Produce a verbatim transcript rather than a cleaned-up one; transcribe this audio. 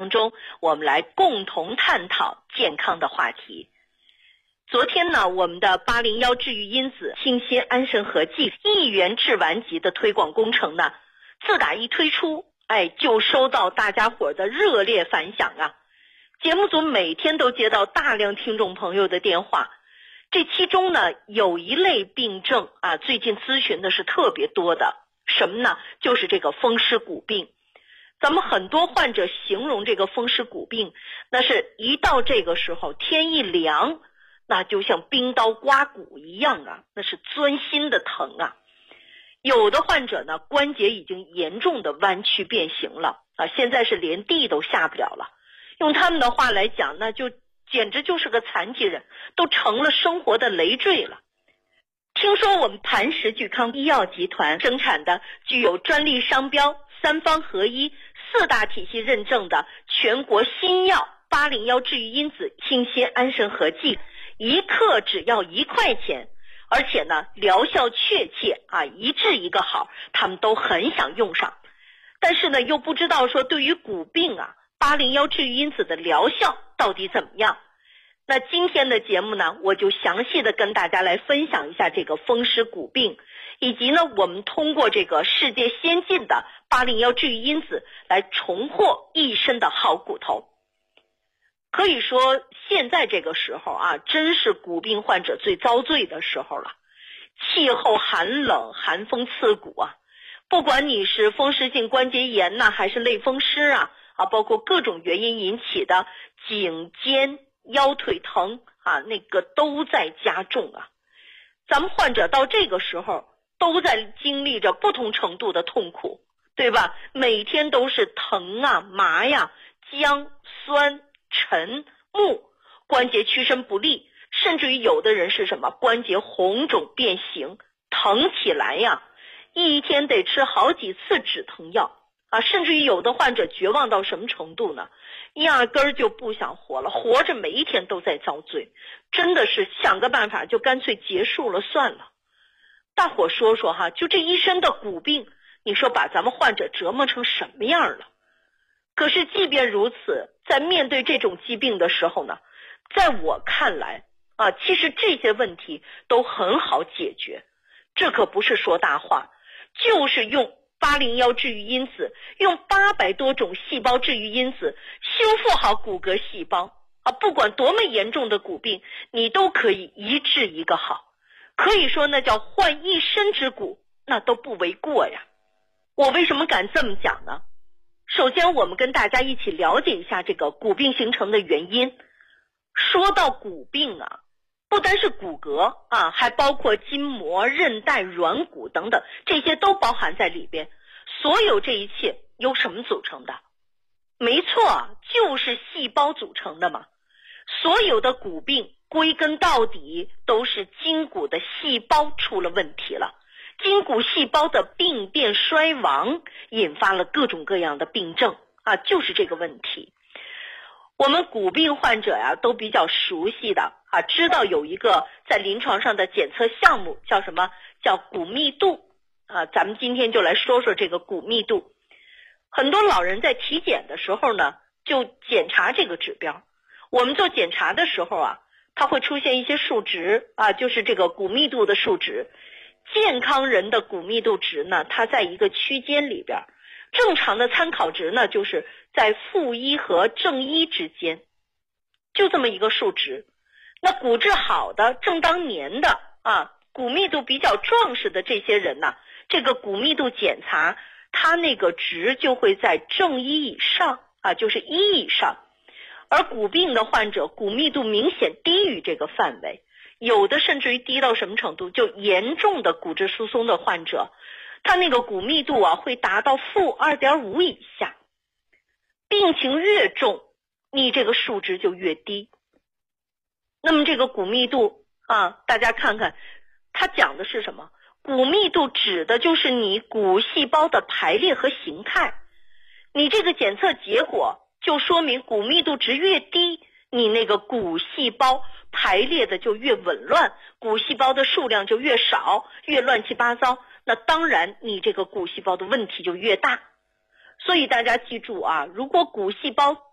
当中，我们来共同探讨健康的话题。昨天呢，我们的八零一治愈因子清新安神合剂一元治丸级的推广工程呢，自打一推出，哎，就收到大家伙的热烈反响啊！节目组每天都接到大量听众朋友的电话，这其中呢，有一类病症啊，最近咨询的是特别多的，什么呢？就是这个风湿骨病。咱们很多患者形容这个风湿骨病，那是一到这个时候，天一凉，那就像冰刀刮骨一样啊，那是钻心的疼啊。有的患者呢，关节已经严重的弯曲变形了啊，现在是连地都下不了了。用他们的话来讲，那就简直就是个残疾人，都成了生活的累赘了。听说我们磐石聚康医药集团生产的具有专利商标、三方合一、四大体系认证的全国新药八零一治愈因子清新安神合剂，一克只要一块钱，而且呢疗效确切啊，一治一个好，他们都很想用上。但是呢又不知道说对于骨病啊，八零一治愈因子的疗效到底怎么样。那今天的节目呢，我就详细的跟大家来分享一下这个风湿骨病，以及呢我们通过这个世界先进的八零一治愈因子来重获一身的好骨头。可以说现在这个时候啊，真是骨病患者最遭罪的时候了。气候寒冷，寒风刺骨啊，不管你是风湿性关节炎呐，还是类风湿啊啊，包括各种原因引起的颈肩腰腿疼啊，那个都在加重啊。咱们患者到这个时候都在经历着不同程度的痛苦，对吧？每天都是疼啊、麻呀、僵、酸、沉、木，关节屈伸不利，甚至于有的人是什么关节红肿变形，疼起来呀，一天得吃好几次止疼药啊，甚至于有的患者绝望到什么程度呢？压根儿就不想活了，活着每一天都在遭罪，真的是想个办法就干脆结束了算了。大伙说说哈，就这一身的骨病，你说把咱们患者折磨成什么样了？可是即便如此，在面对这种疾病的时候呢，在我看来啊，其实这些问题都很好解决，这可不是说大话，就是用八零一治愈因子，用八百多种细胞治愈因子修复好骨骼细胞啊，不管多么严重的骨病，你都可以一治一个好，可以说那叫换一身之骨，那都不为过呀。我为什么敢这么讲呢？首先我们跟大家一起了解一下这个骨病形成的原因。说到骨病啊，不单是骨骼啊，还包括筋膜、韧带、软骨等等，这些都包含在里边。所有这一切由什么组成的？没错，就是细胞组成的嘛。所有的骨病归根到底都是筋骨的细胞出了问题了，筋骨细胞的病变衰亡引发了各种各样的病症啊，就是这个问题。我们骨病患者呀、啊、都比较熟悉的啊，知道有一个在临床上的检测项目叫什么？叫骨密度啊。咱们今天就来说说这个骨密度。很多老人在体检的时候呢，就检查这个指标。我们做检查的时候啊，它会出现一些数值啊，就是这个骨密度的数值。健康人的骨密度值呢，它在一个区间里边。正常的参考值呢，就是在负一和正一之间，就这么一个数值。那骨质好的、正当年的啊，骨密度比较壮实的这些人呢，这个骨密度检查，它那个值就会在正一以上啊，就是一以上。而骨病的患者，骨密度明显低于这个范围，有的甚至于低到什么程度？就严重的骨质疏松的患者，它那个骨密度啊会达到负 二点五 以下。病情越重，你这个数值就越低。那么这个骨密度啊，大家看看它讲的是什么？骨密度指的就是你骨细胞的排列和形态。你这个检测结果就说明骨密度值越低，你那个骨细胞排列的就越紊乱，骨细胞的数量就越少，越乱七八糟，那当然你这个骨细胞的问题就越大。所以大家记住啊，如果骨细胞